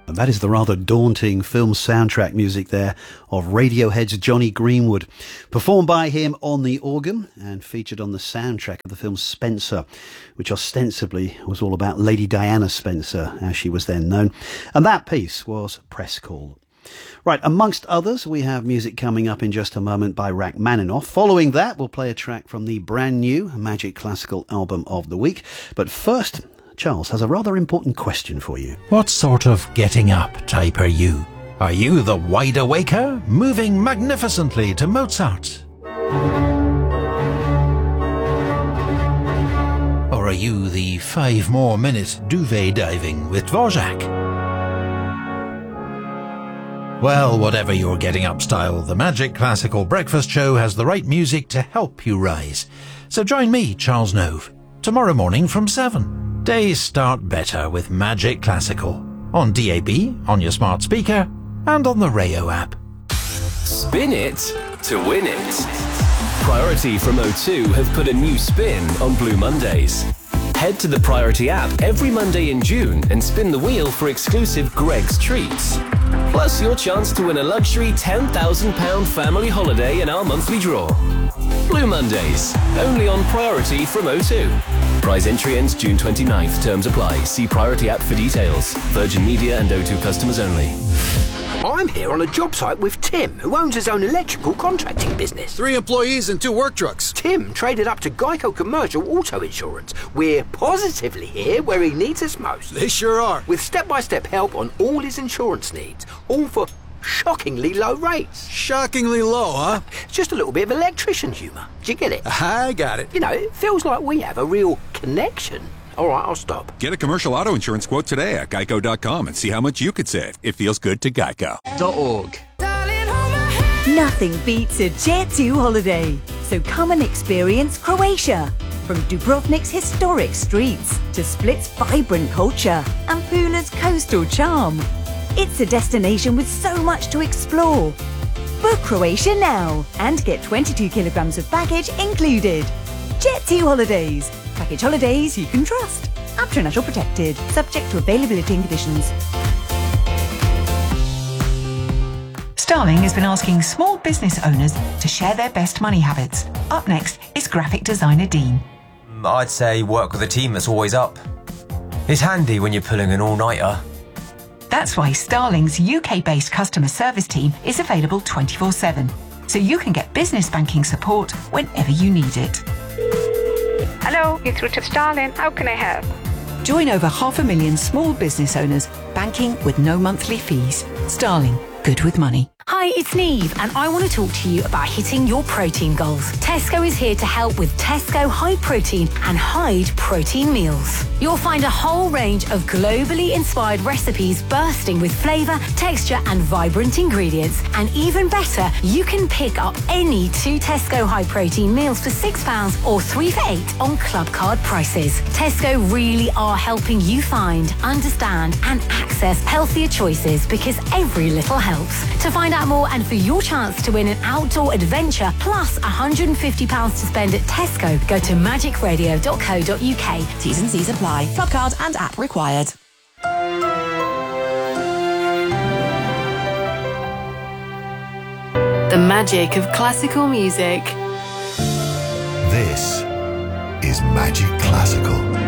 And that is the rather daunting film soundtrack music there of Radiohead's Johnny Greenwood, performed by him on the organ and featured on the soundtrack of the film Spencer, which ostensibly was all about Lady Diana Spencer, as she was then known. And that piece was Press Call. Right, amongst others, we have music coming up in just a moment by Rachmaninoff. Following that, we'll play a track from the brand new Magic Classical album of the week. But first, Charles has a rather important question for you. What sort of getting up type are you? Are you the wide awaker, moving magnificently to Mozart? Or are you the 5 more minute duvet diving with Dvorak? Well, whatever your getting up style, the Magic Classical Breakfast Show has the right music to help you rise. So join me, Charles Nove, tomorrow morning from 7. Days start better with Magic Classical. On DAB, on your smart speaker, and on the Rayo app. Spin it to win it. Priority from O2 have put a new spin on Blue Mondays. Head to the Priority app every Monday in June and spin the wheel for exclusive Greggs treats. Plus your chance to win a luxury £10,000 family holiday in our monthly draw. Blue Mondays, only on Priority from O2. Prize entry ends June 29th. Terms apply. See Priority app for details. Virgin Media and O2 customers only. I'm here on a job site with Tim, who owns his own electrical contracting business. 3 employees and 2 work trucks. Tim traded up to Geico Commercial Auto Insurance. We're positively here where he needs us most. They sure are. With step-by-step help on all his insurance needs, all for shockingly low rates. Shockingly low, huh? Just a little bit of electrician humour. Do you get it? I got it. You know, it feels like we have a real connection. All right, I'll stop. Get a commercial auto insurance quote today at geico.com and see how much you could save. It feels good to Geico. .org. Nothing beats a Jet2 holiday. So come and experience Croatia. From Dubrovnik's historic streets to Split's vibrant culture and Pula's coastal charm. It's a destination with so much to explore. Book Croatia now and get 22 kilograms of baggage included. Jet2 Holidays. Package holidays you can trust. Up to National Protected. Subject to availability and conditions. Starling has been asking small business owners to share their best money habits. Up next is graphic designer Dean. I'd say work with a team that's always up. It's handy when you're pulling an all-nighter. That's why Starling's UK-based customer service team is available 24/7, so you can get business banking support whenever you need it. Hello, it's Richard Starling. How can I help? Join over 500,000 small business owners banking with no monthly fees. Starling, good with money. Hi, it's Neve, and I want to talk to you about hitting your protein goals. Tesco is here to help with Tesco High Protein and Hyde Protein Meals. You'll find a whole range of globally inspired recipes bursting with flavour, texture and vibrant ingredients. And even better, you can pick up any 2 Tesco High Protein meals for £6 or 3 for £8 on club card prices. Tesco really are helping you find, understand and access healthier choices because every little helps. To find out more and for your chance to win an outdoor adventure plus £150 to spend at Tesco, go to magicradio.co.uk. T's and C's apply. Club card and app required. The magic of classical music. This is Magic Classical.